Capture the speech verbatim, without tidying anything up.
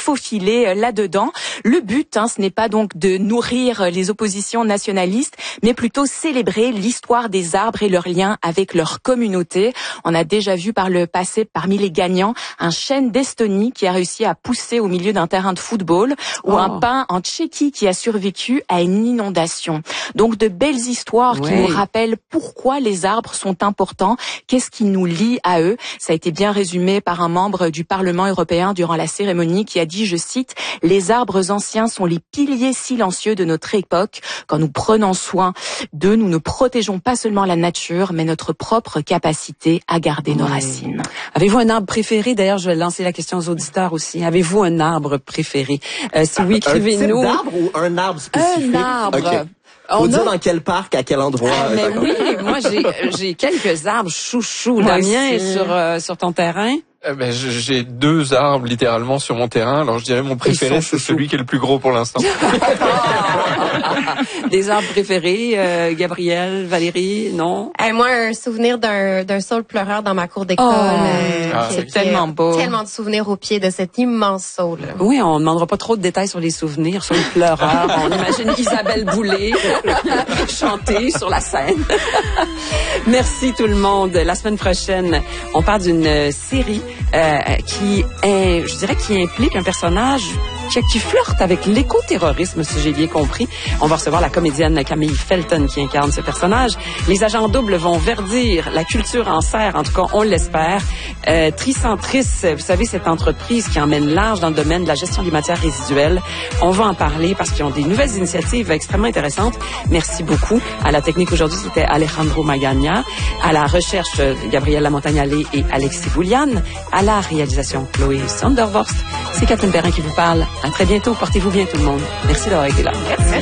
faufiler là-dedans. Le but, hein, ce n'est pas donc de nourrir les oppositions nationalistes, mais plutôt célébrer l'histoire des arbres et leur lien avec leur communauté. On a déjà vu par le passé, parmi les gagnants, un chêne d'Estonie qui a réussi à pousser au milieu d'un terrain de football, ou oh. un pin en Tchéquie qui a survécu à une inondation. Donc de belles histoires oui. qui nous rappellent pourquoi les arbres sont importants, qu'est-ce qui nous lie à eux. Ça a été bien résumé par un membre du Parlement européen durant la cérémonie qui a dit, je cite, « Les arbres anciens sont les piliers silencieux de notre époque. Quand nous prenons soin d'eux, nous ne protégeons pas seulement la nature, mais notre propre capacité à garder oui. nos racines. » Avez-vous un arbre préféré? D'ailleurs, je vais lancer la question aux auditeurs aussi. Avez-vous un arbre préféré? Euh, si oui, écrivez-nous. Un type d'arbre ou un arbre spécifique? Un arbre. Okay. Faut dire a... dans quel parc, à quel endroit. Ah, mais oui, moi j'ai j'ai quelques arbres chouchous. Le mien est sur euh, sur ton terrain. Eh ben, j'ai deux arbres littéralement sur mon terrain. Alors je dirais mon préféré, c'est celui qui est le plus gros pour l'instant. Des arbres préférés, euh, Gabrielle, Valérie, non? Hey, moi, un souvenir d'un d'un saule pleureur dans ma cour d'école. Oh, euh, ah, c'est tellement beau. Tellement de souvenirs au pied de cet immense saule. Oui, on ne demandera pas trop de détails sur les souvenirs, sur le pleureur. On imagine Isabelle Boulay chanter sur la scène. Merci tout le monde. La semaine prochaine, on parle d'une série Euh, qui est, je dirais, qui implique un personnage qui, qui flirte avec l'éco-terrorisme, si j'ai bien compris. On va recevoir la comédienne Camille Felton qui incarne ce personnage. Les agents doubles vont verdir la culture en serre, en tout cas, on l'espère. Euh, Tricentris, vous savez, cette entreprise qui emmène large dans le domaine de la gestion des matières résiduelles. On va en parler parce qu'ils ont des nouvelles initiatives extrêmement intéressantes. Merci beaucoup. À la technique aujourd'hui, c'était Alejandro Magagna. À la recherche, Gabrielle Lamontagne-Allé et Alexis Boulian. À la réalisation, Chloé Sondervorst. C'est Catherine Perrin qui vous parle. À très bientôt. Portez-vous bien, tout le monde. Merci d'avoir été là. Merci.